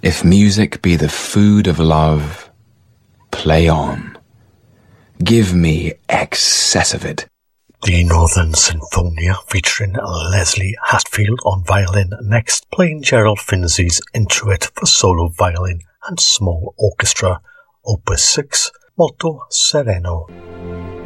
If music be the food of love, play on. Give me excess of it. The Northern Sinfonia featuring Leslie Hatfield on violin, next playing Gerald Finzi's Introit for solo violin and small orchestra, Opus 6, Molto Sereno.